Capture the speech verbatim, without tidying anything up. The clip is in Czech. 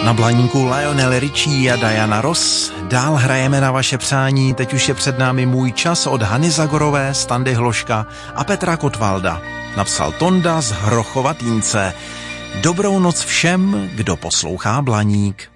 Na Blaníku Lionel Richie a Diana Ross. Dál hrajeme na vaše přání, teď už je před námi Můj čas od Hany Zagorové, Standy Hloška a Petra Kotvalda. Napsal Tonda z Hrochova Týnce. Dobrou noc všem, kdo poslouchá Blaník.